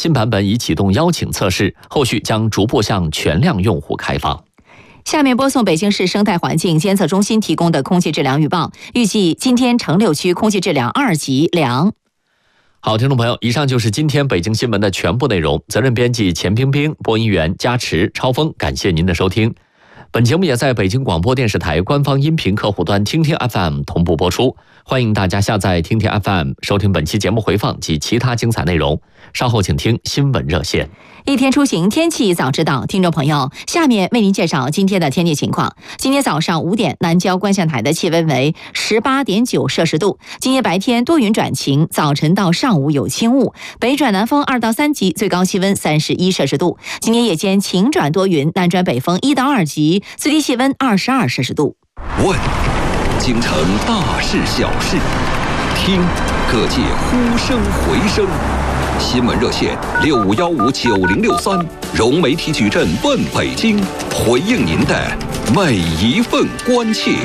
新版本已启动邀请测试，后续将逐步向全量用户开放。 下面播送北京市生态环境监测中心提供的空气质量预报，预计今天城6区空气质量2级良。 好，听众朋友，以上就是今天北京新闻的全部内容。责任编辑钱冰冰，播音员加持、超峰，感谢您的收听。本节目也在北京广播电视台官方音频客户端听听 FM 同步播出，欢迎大家下载听听 FM 收听本期节目回放及其他精彩内容。稍后请听新闻热线。 一天出行，天气早知道。听众朋友，下面为您介绍今天的天气情况。今天早上5点，南郊观象台的气温为 18.9摄氏度。今天白天多云转晴，早晨到上午有轻雾，北转南风2到3级，最高气温31摄氏度。今天夜间晴转多云，南转北风1到2级，最低气温22摄氏度。 问京城大事小事，听各界呼声回声。新闻热线65159063，融媒体矩阵问北京，回应您的每一份关切。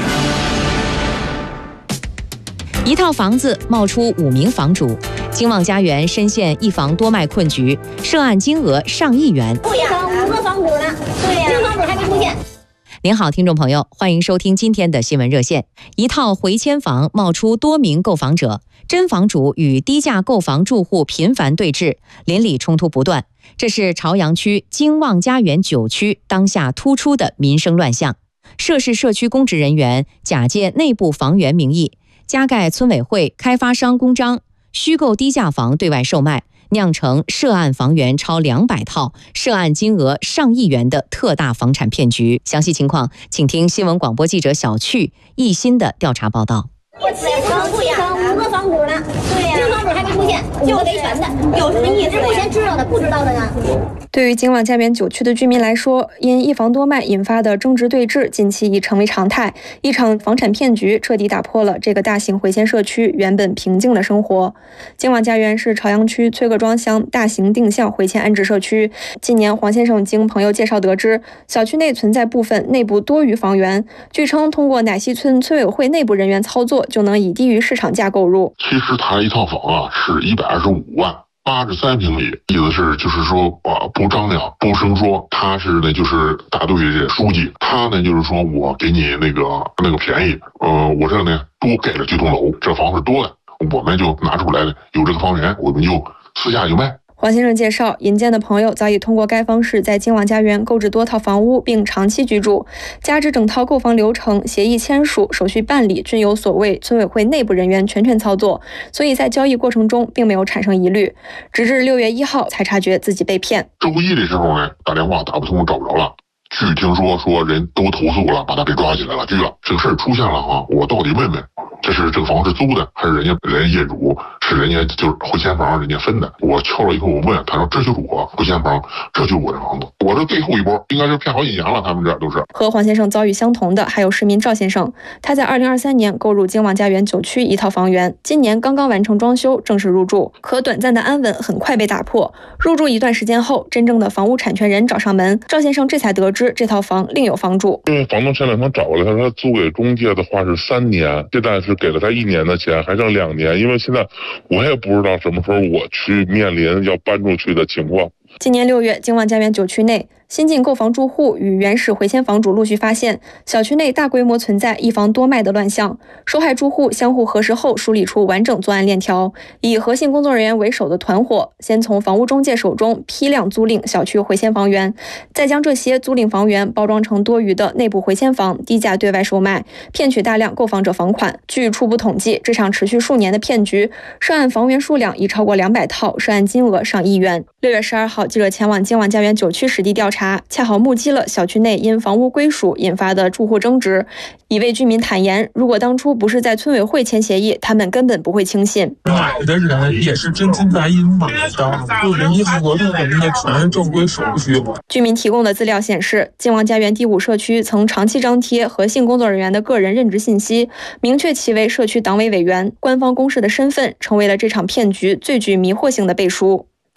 一套房子冒出5名房主，金旺家园深陷一房多卖困局，涉案金额上亿元。 对呀，5个房主呢？对呀，新房主还没出现。 您好，听众朋友，欢迎收听今天的新闻热线。一套回迁房冒出多名购房者，真房主与低价购房住户频繁对峙，邻里冲突不断。这是朝阳区金旺家园9区当下突出的民生乱象。涉事社区公职人员假借内部房源名义，加盖村委会、开发商公章，虚构低价房对外售卖，酿成涉案房源超200套、涉案金额上亿元的特大房产骗局。详细情况，请听新闻广播记者小趣、易鑫的调查报道。 我7层不一样，5个房主呢？对呀，新房主还没出现，就维权的，有什么意思？目前知道的，不知道的呢？ 对于金旺家园9区的居民来说，因一房多卖引发的争执对峙，近期已成为常态。一场房产骗局彻底打破了这个大型回迁社区原本平静的生活。金旺家园是朝阳区崔各庄乡大型定向回迁安置社区。今年黄先生经朋友介绍得知，小区内存在部分内部多余房源，据称通过乃溪村村委会内部人员操作，就能以低于市场价购入。 其实他一套房啊是125万。83平米，意思是就是说不张扬不生说，他是呢就是大队的书记，他呢就是说我给你那个便宜，我这呢多给了这栋楼，这房子多的，我们就拿出来了，有这个房源我们就私下就卖。 黄先生介绍，引荐的朋友早已通过该方式在金旺家园购置多套房屋，并长期居住，加之整套购房流程、协议签署、手续办理均由所谓村委会内部人员全权操作，所以在交易过程中并没有产生疑虑，直至6月1号才察觉自己被骗。 周一的时候呢，打电话打不通，找不着了。据听说人都投诉了，把他给抓起来了，拒了。这个事儿出现了啊，我到底问问，这个房是租的还是人家业主是人家就是回迁房人家分的？我敲了以后我问，他说这就是我回迁房，这就是我的房子。我这最后一波应该是骗好几年了，他们这都是。 和黄先生遭遇相同的还有市民赵先生，他在2023年购入金旺家园9区一套房源，今年刚刚完成装修正式入住，可短暂的安稳很快被打破。入住一段时间后，真正的房屋产权人找上门，赵先生这才得知这套房另有房主。 因为房东前2天找了他，说租给中介的话是3年，现在是给了他1年的钱，还剩2年。因为现在我也不知道什么时候我去面临要搬出去的情况。 今年6月，金旺家园9区内，新进购房住户与原始回迁房主陆续发现，小区内大规模存在一房多卖的乱象。受害住户相互核实后，梳理出完整作案链条，以核心工作人员为首的团伙，先从房屋中介手中批量租赁小区回迁房源，再将这些租赁房源包装成多余的内部回迁房，低价对外售卖，骗取大量购房者房款。据初步统计，这场持续数年的骗局，涉案房源数量已超过200套，涉案金额上亿元。6月12号，记者前往金旺家园9区实地调查，恰好目击了小区内因房屋归属引发的住户争执。一位居民坦言，如果当初不是在村委会签协议，他们根本不会轻信。 买的人也是真金白银买的，就人家合同什么的全是正规手续。 居民提供的资料显示，金旺家园第5社区曾长期张贴核心工作人员的个人任职信息，明确其为社区党委委员，官方公示的身份成为了这场骗局最具迷惑性的背书。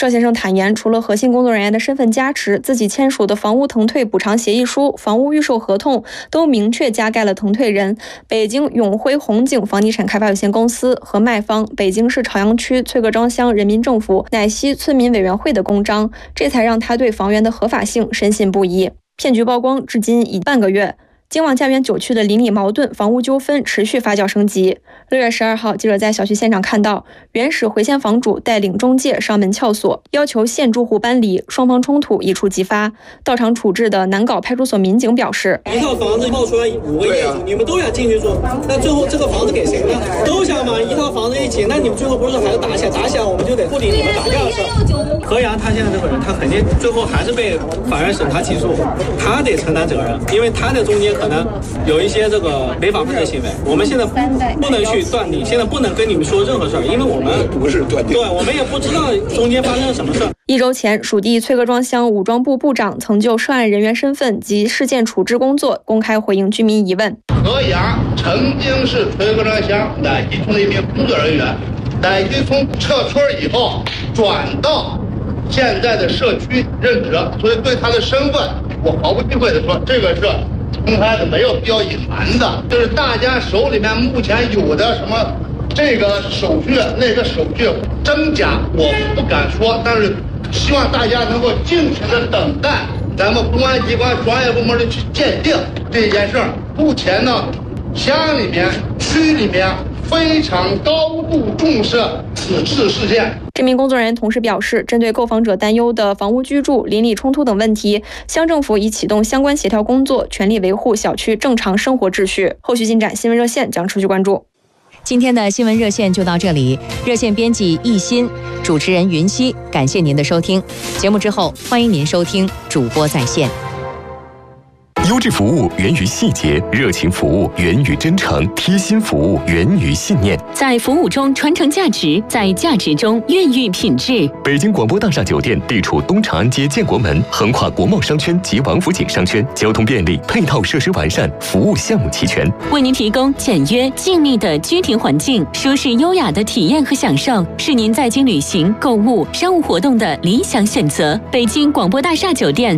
赵先生坦言，除了核心工作人员的身份加持，自己签署的房屋腾退补偿协议书、房屋预售合同都明确加盖了腾退人北京永辉宏景房地产开发有限公司和卖方北京市朝阳区翠各庄乡人民政府乃西村民委员会的公章，这才让他对房源的合法性深信不疑。骗局曝光至今已半个月。京望家园9区的邻里矛盾、房屋纠纷持续发酵升级。6月12号，记者在小区现场看到，原始回迁房主带领中介上门撬锁，要求现住户搬离，双方冲突一触即发。到场处置的南皋派出所民警表示， 一套房子冒出来5个业主，你们都要进去住，那最后这个房子给谁呢？都想往一套房子一起，那你们最后不是还是打起来，我们就得处理你们打架的事。何阳他现在这个人，他肯定最后还是被法院审查起诉，他得承担责任，因为他在中间可能有一些这个违法犯罪行为。我们现在不能去断定，现在不能跟你们说任何事儿，因为我们不是断定，对，我们也不知道中间发生了什么事儿。 1周前，属地翠各庄乡武装部部长曾就涉案人员身份及事件处置工作公开回应居民疑问。 何阳曾经是翠各庄乡乃西村的一名工作人员，乃西村撤村以后转到现在的社区任职，所以对他的身份，我毫不忌讳的说，这个是公开的，没有必要隐瞒的。就是大家手里面目前有的什么这个手续那个手续真假我不敢说，但是希望大家能够尽情的等待咱们公安机关专业部门的去鉴定这件事儿。目前呢，乡里面区里面非常高度重视此次事件。 这名工作人员同时表示，针对购房者担忧的房屋居住、邻里冲突等问题，乡政府已启动相关协调工作，全力维护小区正常生活秩序。后续进展，新闻热线将持续关注。 今天的新闻热线就到这里，热线编辑易鑫，主持人云熙，感谢您的收听。节目之后，欢迎您收听主播在线。 优质服务源于细节，热情服务源于真诚，贴心服务源于信念。 在服务中传承价值，在价值中孕育品质。 北京广播大厦酒店地处东长安街建国门，横跨国贸商圈及王府井商圈，交通便利，配套设施完善，服务项目齐全， 为您提供简约静谧的居庭环境，舒适优雅的体验和享受，是您在京旅行、购物、商务活动的理想选择。北京广播大厦酒店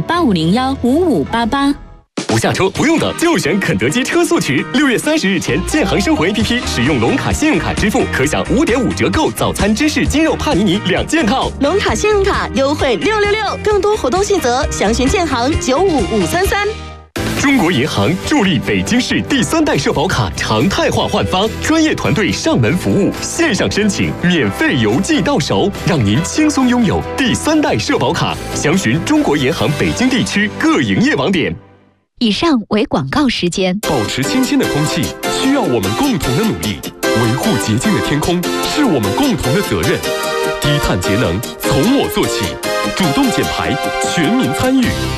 85015588。 不下车不用等，就选肯德基车速取。6月30日前，建行生活 APP 使用龙卡信用卡支付，可享5.5折购早餐芝士鸡肉帕尼尼2件套。 龙卡信用卡优惠666，更多活动细则详询建行95533。 中国银行助力北京市第3代社保卡常态化换发，专业团队上门服务，线上申请，免费邮寄到手，让您轻松拥有第3代社保卡。详询中国银行北京地区各营业网点。 以上为广告时间。 保持清新的空气需要我们共同的努力，维护洁净的天空是我们共同的责任。低碳节能从我做起，主动减排，全民参与。